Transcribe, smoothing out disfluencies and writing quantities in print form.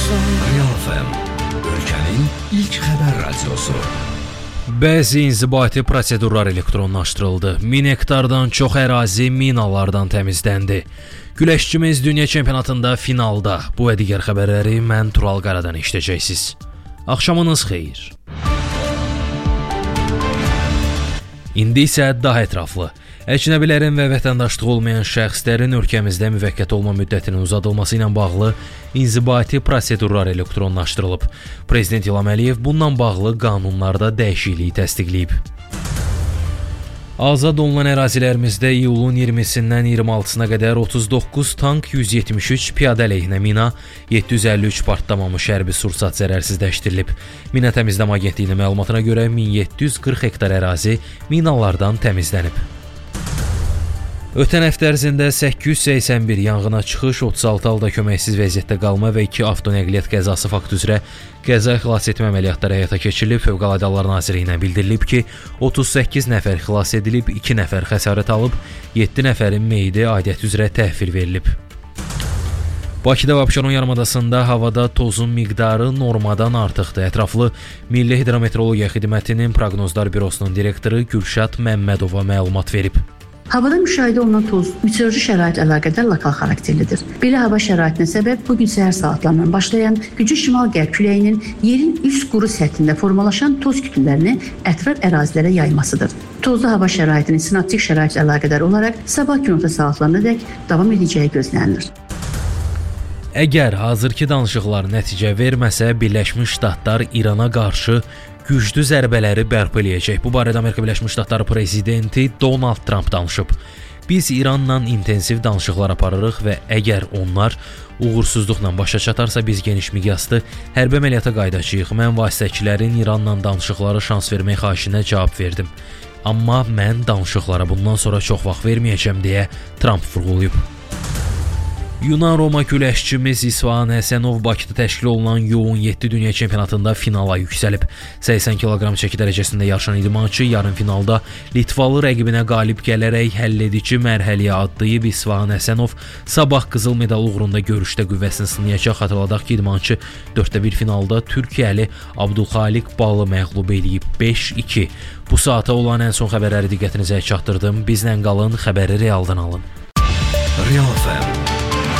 Real FM, ölkənin ilk xəbər radiosu. Bəzi inzibati prosedurlar elektronlaşdırıldı. 1000 hektardan çox ərazi minalardan təmizləndi. Güləşçimiz dünya çempionatında finalda. Bu və digər xəbərləri mən Tural Qaradan eşidəcəksiniz. Axşamınız xeyir. İndi isə daha ətraflı. Əcnəbilərin və vətəndaşlığı olmayan şəxslərin ölkəmizdə müvəqqəti olma müddətinin uzadılması ilə bağlı inzibati prosedurlar elektronlaşdırılıb. Prezident İlham Əliyev bununla bağlı qanunlarda dəyişikliyi təsdiqləyib. Azad olunan ərazilərimizdə iyulun 20-sindən 26-sına qədər 39 tank, 173 piyadə əleyhinə mina, 753 partlamamış hərbi sursat zərərsizləşdirilib. Mina Təmizləmə Agentliyinin məlumatına görə 1740 hektar ərazi minalardan təmizlənib. Ötən həftə ərzində 881 yanğına çıxış, 36 halda köməksiz vəziyyətdə qalma və 2 avtonəqliyyat qəzası faktı üzrə qəza xilas etmə əməliyyatları həyata keçirilib. Fövqəladə Hallar Nazirliyinə bildirilib ki, 38 nəfər xilas edilib, 2 nəfər xəsarət alıb, 7 nəfərin meyidi aidiyyəti üzrə təhvil verilib. Bakıda və Abşeron yarımadasında havada tozun miqdarı normadan artıqdır. Ətraflı Milli Hidrometeorologiya Xidmətinin Proqnozlar Bürosunun direktoru Gülşad Məmmədova məlumat verib. Havada müşahidə olunan toz meteoroloji şərait əlaqədar lokal xarakterlidir. Belə hava şəraitinə səbəb bugün səhər saatlarından başlayan güclü şimal-qərb küləyinin yerin üst quru səthində formalaşan toz kütlələrini ətraf ərazilərə yaymasıdır. Tozlu hava şəraitinin sinoptik şərait əlaqədar olaraq sabah günorta saatlarınadək davam edəcəyi gözlənilir. Əgər hazırki danışıqlar nəticə verməsə, Birləşmiş Ştatlar İrana qarşı güclü zərbələri bərpa eləyəcək. Bu barədə Amerika Birləşmiş Ştatları prezidenti Donald Trump danışıb. Biz İranla intensiv danışıqlar aparırıq və əgər onlar uğursuzluqla başa çatarsa, biz geniş miqyaslı hərbi əməliyyata qayıdacağıq. Mən vasitəçilərin İranla danışıqlara şans vermək xahişinə cavab verdim. Amma mən danışıqlara bundan sonra çox vaxt verməyəcəm deyə Trump vurğulayıb. Yunan-Roma güləşçimiz İsfahan Həsənov Bakıda təşkil olunan U17 dünya çempionatında finala yüksəlib. 80 kq çəki dərəcəsində yarışan idmançı yarım finalda Litvalı rəqibinə qalib gələrək həlledici mərhələyə adlayıb. İsfahan Həsənov sabah qızıl medal uğrunda görüşdə qüvvəsini sınayacaq. Xatırladaq ki, idmançı 4-1 finalda Türkiyəli Abdulxaliq Balı məğlub eləyib 5-2. Bu saata olan ən son xəbərləri diqqətinizə çatdırdım. Bizlə qalın, xəbəri realdan alın. Real FM